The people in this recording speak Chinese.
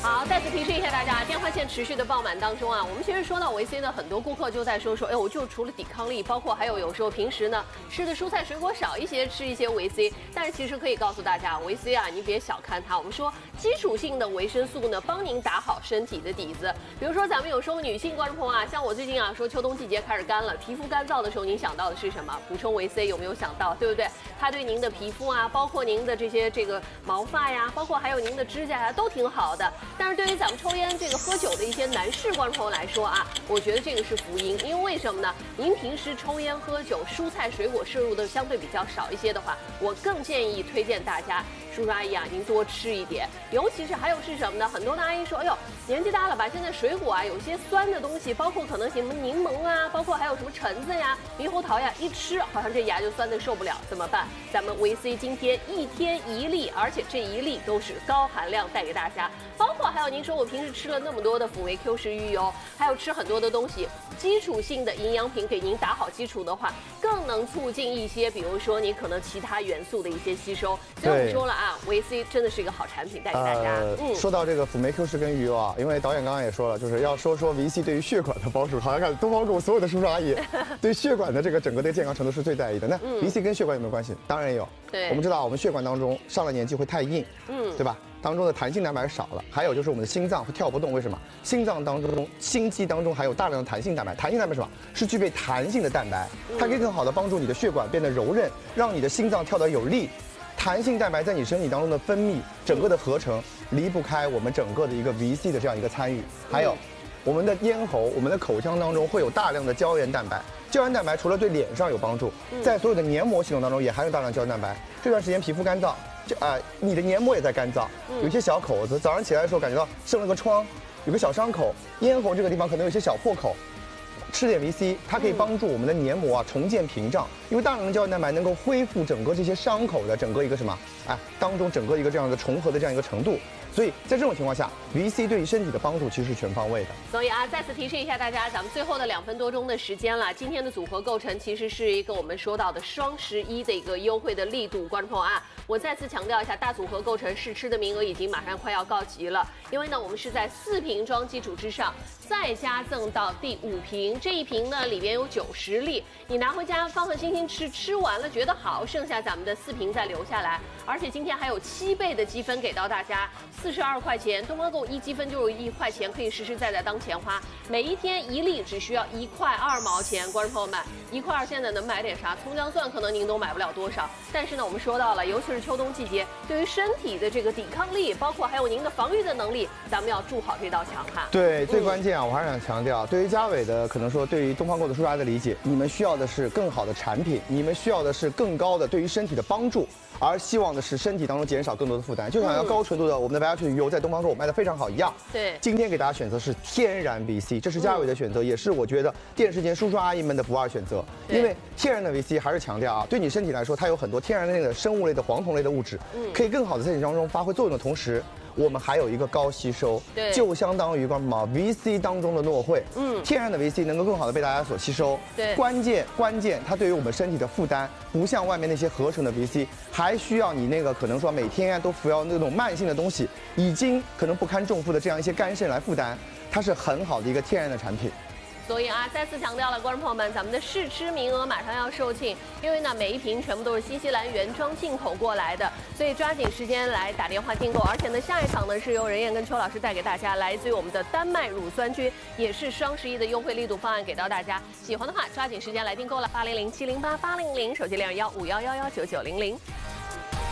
好，再次提示一下大家，电话线持续的爆满当中啊，我们其实说到维 C 呢，很多顾客就在说，哎，我就除了抵抗力，包括还有时候平时呢吃的蔬菜水果少一些，吃一些维 C。但是其实可以告诉大家，维 C 啊，你别小看它。我们说基础性的维生素呢，帮您打好身体的底子。比如说咱们有时候女性观众朋友啊，像我最近啊说秋冬季节开始干了，皮肤干燥的时候，您想到的是什么？补充维 C 有没有想到？对不对？它对您的皮肤啊，包括您的这个毛发呀，包括还有您的指甲呀，都挺好的。但是对于咱们抽烟、喝酒的一些男士观众朋友来说啊，我觉得这个是福音，因为为什么呢？您平时抽烟喝酒，蔬菜水果摄入的相对比较少一些的话，我更建议推荐大家，叔叔阿姨啊，您多吃一点。尤其是还有是什么呢？很多的阿姨说，哎呦，年纪大了吧，现在水果啊有些酸的东西，包括可能什么柠檬啊，包括还有什么橙子呀、猕猴桃呀，一吃好像这牙就酸的受不了，怎么办？咱们维 C 今天1天1粒，而且这1粒都是高含量带给大家，包括还有您说我平时吃了那么多的辅维 Q10鱼油，还有吃很多的东西，基础性的营养品给您打好基础的话，更能促进一些，比如说你可能其他元素的一些吸收。所以我们说了啊，维 C 真的是一个好产品，带给大家。 说到这个辅酶 Q10跟鱼油啊，因为导演刚刚也说了，就是要说维 C 对于血管的帮助。好像看东方跟我所有的叔叔阿姨对血管的这个整个的健康程度是最在意的。那维 C 跟血管有没有关系？当然有。 对， 我们知道我们血管当中上了年纪会太硬，对吧？当中的弹性蛋白少了，还有就是我们的心脏会跳不动，为什么？心脏当中、心肌当中还有大量的弹性蛋白。弹性蛋白是什么？是具备弹性的蛋白，它可以更好的帮助你的血管变得柔韧，让你的心脏跳得有力。弹性蛋白在你身体当中的分泌，整个的合成离不开我们整个的一个 VC 的这样一个参与。还有我们的咽喉、我们的口腔当中会有大量的胶原蛋白。胶原蛋白除了对脸上有帮助，在所有的黏膜系统当中也含有大量胶原蛋白。这段时间皮肤干燥，你的黏膜也在干燥，有一些小口子，早上起来的时候感觉到生了个疮，有个小伤口，咽喉这个地方可能有一些小破口。吃点 VC， 它可以帮助我们的黏膜啊重建屏障，因为大量的胶原蛋白能够恢复整个这些伤口的整个一个什么当中整个一个这样的重合的这样一个程度。所以在这种情况下 ，VC 对于身体的帮助其实是全方位的。 所以啊，再次提示一下大家，咱们最后的2分多钟的时间了，今天的组合构成其实是一个我们说到的双11的一个优惠的力度。观众朋友啊，我再次强调一下，大组合构成试吃的名额已经马上快要告急了，因为呢，我们是在4瓶装基础之上，再加赠到第5瓶，这一瓶呢里边有90粒，你拿回家放放心心吃，吃完了觉得好，剩下咱们的4瓶再留下来，而且今天还有7倍的积分给到大家。42块钱，东方购1积分就是1块钱，可以实实在在当钱花。每一天1粒只需要1块2毛钱，观众朋友们，1块2现在能买点啥？葱姜蒜可能您都买不了多少。但是呢，我们说到了，尤其是秋冬季节，对于身体的这个抵抗力，包括还有您的防御的能力，咱们要筑好这道墙哈。 对，最关键啊，我还是想强调，对于嘉伟的可能说，对于东方购的叔叔阿姨的理解，你们需要的是更好的产品，你们需要的是更高的对于身体的帮助。而希望的是身体当中减少更多的负担，就像要高纯度的我们的白牙去鱼油在东方购卖的非常好一样。 对， 今天给大家选择是天然 VC， 这是嘉伟的选择，也是我觉得电视前叔叔阿姨们的不二选择。因为天然的 VC 还是强调啊，对你身体来说，它有很多天然的那个生物类的黄酮类的物质，可以更好的在你当中发挥作用的同时。我们还有一个高吸收，就相当于VC 当中的诺慧，天然的 VC 能够更好的被大家所吸收。 对， 关键它对于我们身体的负担，不像外面那些合成的 VC， 还需要你那个可能说每天都服药那种慢性的东西，已经可能不堪重负的这样一些肝肾来负担，它是很好的一个天然的产品。 所以啊，再次强调了，观众朋友们，咱们的试吃名额马上要售罄，因为呢，每一瓶全部都是新西兰原装进口过来的，所以抓紧时间来打电话订购。而且呢，下一场呢是由任燕跟邱老师带给大家，来自于我们的丹麦乳酸菌，也是双11的优惠力度方案给到大家。喜欢的话，抓紧时间来订购了，800-708-800，手机21511199900。